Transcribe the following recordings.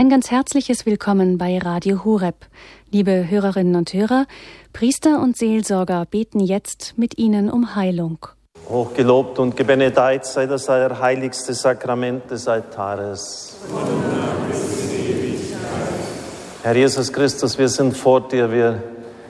Ein ganz herzliches Willkommen bei Radio Horeb. Liebe Hörerinnen und Hörer, Priester und Seelsorger beten jetzt mit Ihnen um Heilung. Hochgelobt und gebenedeit sei das allerheiligste Sakrament des Altares. Herr Jesus Christus, wir sind vor dir, wir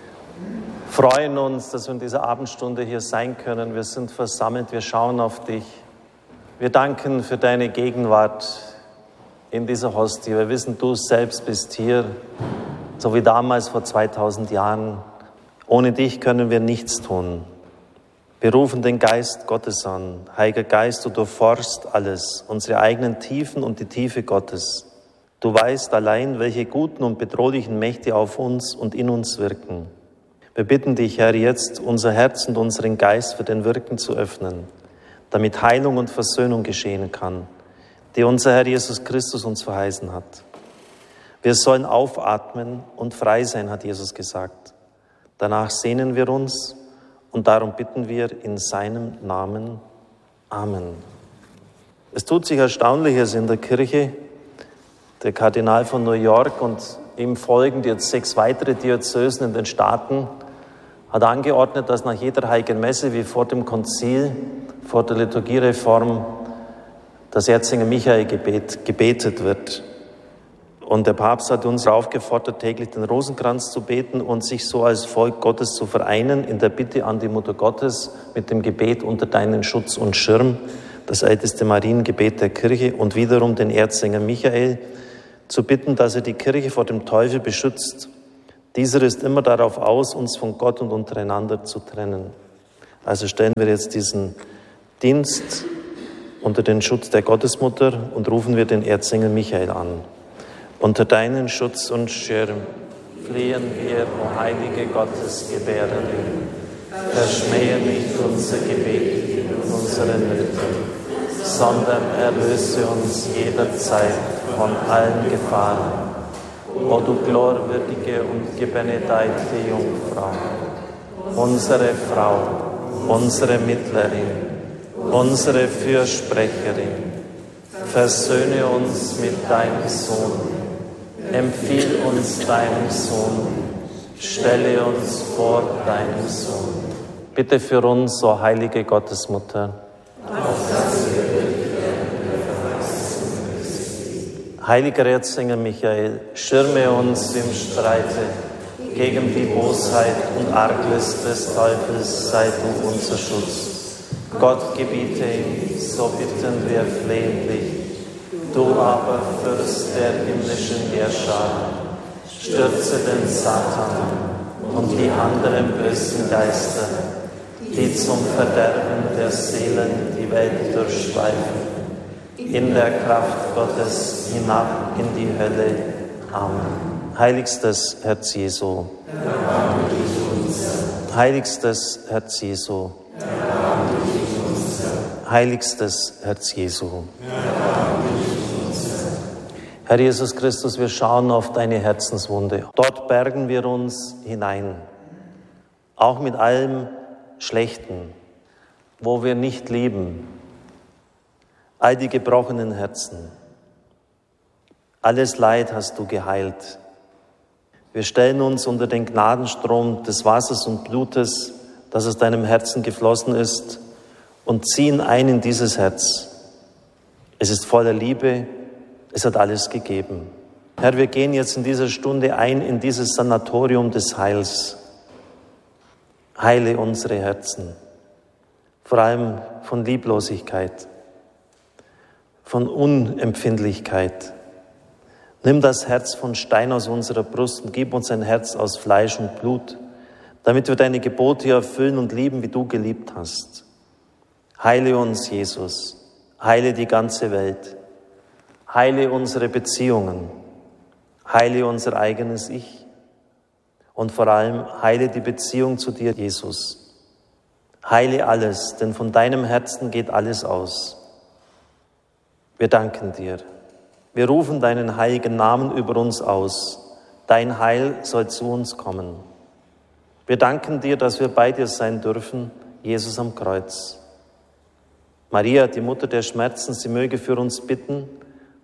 freuen uns, dass wir in dieser Abendstunde hier sein können. Wir sind versammelt, wir schauen auf dich. Wir danken für deine Gegenwart in dieser Hostie. Wir wissen, du selbst bist hier, so wie damals vor 2000 Jahren. Ohne dich können wir nichts tun. Wir rufen den Geist Gottes an. Heiliger Geist, du durchforschst alles, unsere eigenen Tiefen und die Tiefe Gottes. Du weißt allein, welche guten und bedrohlichen Mächte auf uns und in uns wirken. Wir bitten dich, Herr, jetzt unser Herz und unseren Geist für dein Wirken zu öffnen, damit Heilung und Versöhnung geschehen kann, die unser Herr Jesus Christus uns verheißen hat. Wir sollen aufatmen und frei sein, hat Jesus gesagt. Danach sehnen wir uns und darum bitten wir in seinem Namen. Amen. Es tut sich Erstaunliches in der Kirche. Der Kardinal von New York und ihm folgend jetzt 6 weitere Diözesen in den Staaten hat angeordnet, dass nach jeder Heiligen Messe wie vor dem Konzil, vor der Liturgiereform, das Erzengel Michael-Gebet gebetet wird. Und der Papst hat uns aufgefordert, täglich den Rosenkranz zu beten und sich so als Volk Gottes zu vereinen in der Bitte an die Mutter Gottes mit dem Gebet unter deinen Schutz und Schirm, das älteste Mariengebet der Kirche, und wiederum den Erzengel Michael zu bitten, dass er die Kirche vor dem Teufel beschützt. Dieser ist immer darauf aus, uns von Gott und untereinander zu trennen. Also stellen wir jetzt diesen Dienst unter den Schutz der Gottesmutter und rufen wir den Erzengel Michael an. Unter deinen Schutz und Schirm fliehen wir, o heilige Gottesgebärerin. Verschmähe nicht unser Gebet in unseren Nöten, sondern erlöse uns jederzeit von allen Gefahren. O du glorwürdige und gebenedeite Jungfrau, unsere Frau, unsere Mittlerin, unsere Fürsprecherin, versöhne uns mit deinem Sohn, empfiehl uns deinem Sohn, stelle uns vor deinem Sohn. Bitte für uns, o heilige Gottesmutter. Heiliger Erzengel Michael, schirme uns im Streite gegen die Bosheit und Arglist des Teufels, sei du unser Schutz. Gott gebiete ihm, so bitten wir flehentlich. Du aber, Fürst der himmlischen Heerschar, stürze den Satan und die anderen bösen Geister, die zum Verderben der Seelen die Welt durchschweifen, in der Kraft Gottes hinab in die Hölle. Amen. Heiligstes Herz Jesu, heiligstes Herz Jesu, heiligstes Herz Jesu. Herr Jesus Christus, wir schauen auf deine Herzenswunde. Dort bergen wir uns hinein, auch mit allem Schlechten, wo wir nicht lieben, all die gebrochenen Herzen. Alles Leid hast du geheilt. Wir stellen uns unter den Gnadenstrom des Wassers und Blutes, das aus deinem Herzen geflossen ist, und ziehen ein in dieses Herz. Es ist voller Liebe, es hat alles gegeben. Herr, wir gehen jetzt in dieser Stunde ein in dieses Sanatorium des Heils. Heile unsere Herzen, vor allem von Lieblosigkeit, von Unempfindlichkeit. Nimm das Herz von Stein aus unserer Brust und gib uns ein Herz aus Fleisch und Blut, damit wir deine Gebote erfüllen und lieben, wie du geliebt hast. Heile uns, Jesus. Heile die ganze Welt. Heile unsere Beziehungen. Heile unser eigenes Ich. Und vor allem heile die Beziehung zu dir, Jesus. Heile alles, denn von deinem Herzen geht alles aus. Wir danken dir. Wir rufen deinen heiligen Namen über uns aus. Dein Heil soll zu uns kommen. Wir danken dir, dass wir bei dir sein dürfen, Jesus am Kreuz. Maria, die Mutter der Schmerzen, sie möge für uns bitten,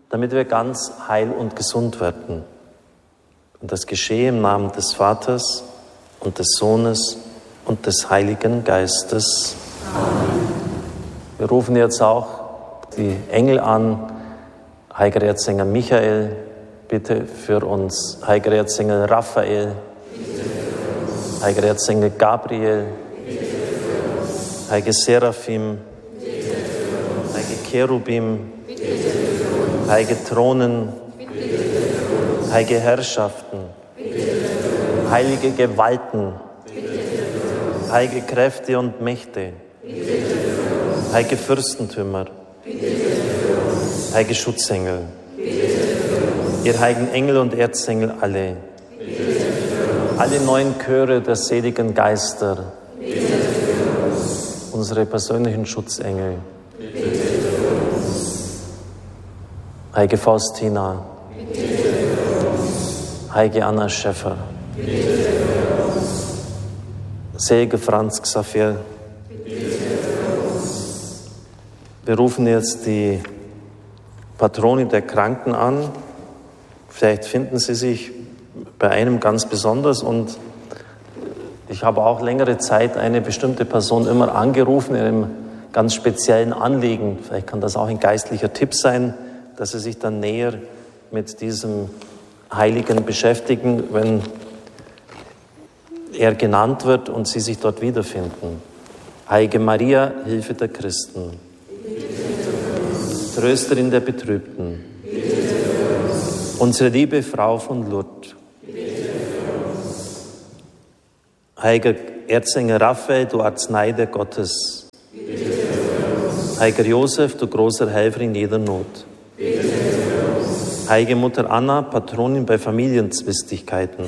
damit wir ganz heil und gesund werden. Und das geschehe im Namen des Vaters und des Sohnes und des Heiligen Geistes. Amen. Wir rufen jetzt auch die Engel an. Heiliger Erzengel Michael, bitte für uns. Heiliger Erzengel Raphael, Heiliger Erzengel Gabriel, Heilige Seraphim, Heilige Cherubim, Heilige Thronen, Heilige Herrschaften, heilige Gewalten, heilige Kräfte und Mächte, heilige Fürstentümer, heilige Schutzengel, ihr heiligen Engel und Erzengel alle neuen Chöre der seligen Geister, unsere persönlichen Schutzengel, heilige Faustina, heilige Anna Schäffer, seliger Franz Xaver. Wir rufen jetzt die Patrone der Kranken an. Vielleicht finden Sie sich bei einem ganz besonders, und ich habe auch längere Zeit eine bestimmte Person immer angerufen in einem ganz speziellen Anliegen. Vielleicht kann das auch ein geistlicher Tipp sein, dass Sie sich dann näher mit diesem Heiligen beschäftigen, wenn er genannt wird und Sie sich dort wiederfinden. Heilige Maria, Hilfe der Christen, Trösterin der Betrübten, unsere liebe Frau von Lourdes, Heiliger Erzengel Raphael, du Arznei der Gottes, Heiliger Josef, du großer Helfer in jeder Not, Heilige Mutter Anna, Patronin bei Familienzwistigkeiten,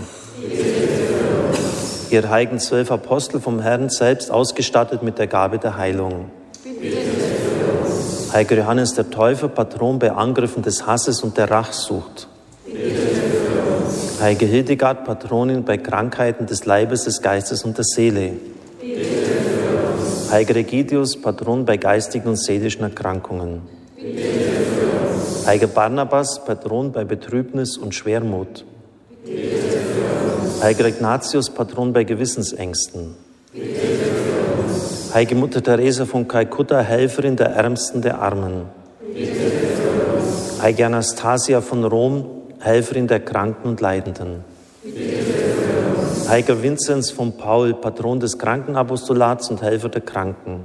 ihr heiligen 12 Apostel vom Herrn selbst ausgestattet mit der Gabe der Heilung, Heiliger Johannes der Täufer, Patron bei Angriffen des Hasses und der Rachsucht, Heilige Hildegard, Patronin bei Krankheiten des Leibes, des Geistes und der Seele, Heiliger Egidius, Patron bei geistigen und seelischen Erkrankungen, Heiliger Barnabas, Patron bei Betrübnis und Schwermut, Heiliger Ignatius, Patron bei Gewissensängsten, Heilige Mutter Teresa von Kalkutta, Helferin der Ärmsten der Armen, Heilige Anastasia von Rom, Helferin der Kranken und Leidenden, Heiliger Vinzenz von Paul, Patron des Krankenapostolats und Helfer der Kranken,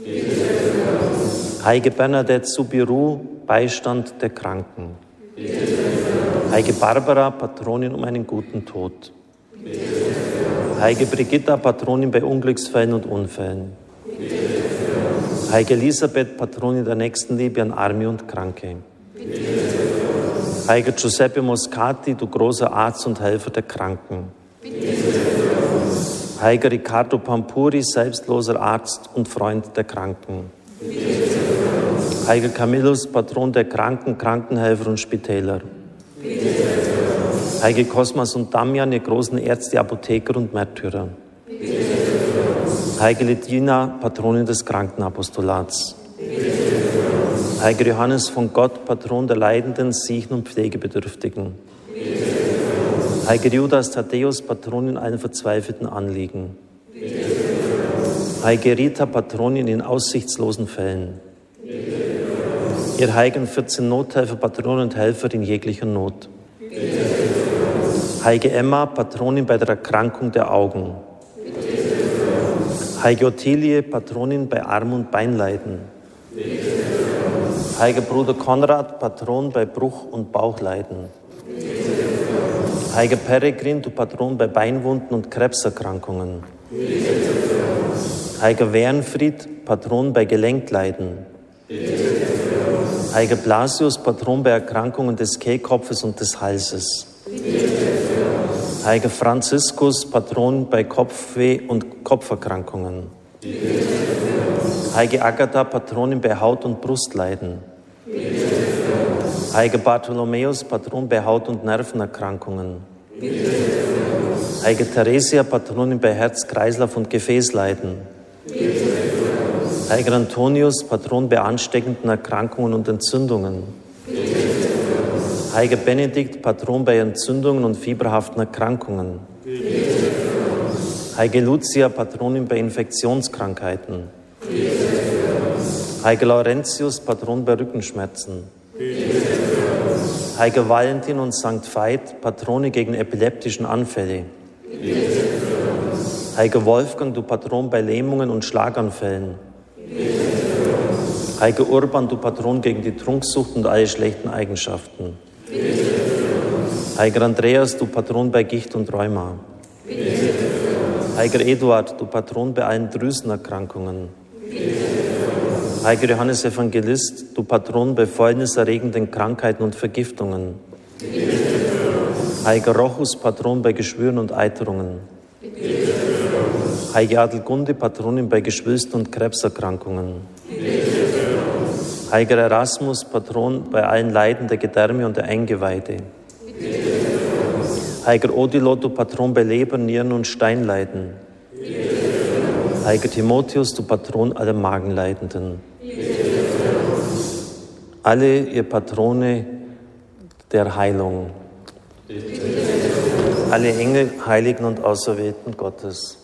Heilige Bernadette Soubirous, Beistand der Kranken, Heilige Barbara, Patronin um einen guten Tod, Heilige Brigitta, Patronin bei Unglücksfällen und Unfällen, Heilige Elisabeth, Patronin der Nächstenliebe an Arme und Kranke, Heiliger Giuseppe Moscati, du großer Arzt und Helfer der Kranken, Heiliger Riccardo Pampuri, selbstloser Arzt und Freund der Kranken, Heiliger Camillus, Patron der Kranken, Krankenhelfer und Spitäler, Heilige Cosmas und Damian, ihr großen Ärzte, Apotheker und Märtyrer, Heilige Lidina, Patronin des Krankenapostolats, Heiliger Johannes von Gott, Patron der Leidenden, Siechen und Pflegebedürftigen, Heiliger Judas Thaddäus, Patronin allen verzweifelten Anliegen, Heilige Rita, Patronin in aussichtslosen Fällen, ihr heiligen 14 Nothelfer, Patronen und Helfer in jeglicher Not, Heilige Emma, Patronin bei der Erkrankung der Augen, Heilige Ottilie, Patronin bei Arm- und Beinleiden, Heiliger Bruder Konrad, Patron bei Bruch- und Bauchleiden, Heiliger Peregrin, du Patron bei Beinwunden und Krebserkrankungen, Heiliger Wernfried, Patron bei Gelenkleiden, Heiliger Blasius, Patron bei Erkrankungen des Kehlkopfes und des Halses, Heiliger Franziskus, Patron bei Kopfweh und Kopferkrankungen, Heilige Agatha, Patronin bei Haut- und Brustleiden, Heiliger Bartholomäus, Patron bei Haut- und Nervenerkrankungen, Heilige Theresia, Patronin bei Herz-, Kreislauf- und Gefäßleiden, Heiliger Antonius, Patron bei ansteckenden Erkrankungen und Entzündungen, Heiliger Benedikt, Patron bei Entzündungen und fieberhaften Erkrankungen. Heilige Lucia, Patronin bei Infektionskrankheiten. Heiliger Laurentius, Patron bei Rückenschmerzen. Heiliger Valentin und Sankt Veit, Patrone gegen epileptischen Anfälle. Heiliger Wolfgang, du Patron bei Lähmungen und Schlaganfällen. Heiliger Urban, du Patron gegen die Trunksucht und alle schlechten Eigenschaften. Heiliger Andreas, du Patron bei Gicht und Rheuma. Heiliger Eduard, du Patron bei allen Drüsenerkrankungen. Heiliger Johannes Evangelist, du Patron bei fäulniserregenden Krankheiten und Vergiftungen. Heiliger Rochus, Patron bei Geschwüren und Eiterungen. Heilige Adelgunde, Patronin bei Geschwülsten und Krebserkrankungen. Heiliger Erasmus, Patron bei allen Leiden der Gedärme und der Eingeweide. Heiliger Odilo, du Patron bei Leber, Nieren und Steinleiden. Heiliger Timotheus, du Patron aller Magenleidenden. Alle ihr Patrone der Heilung. Alle Engel, Heiligen und Auserwählten Gottes.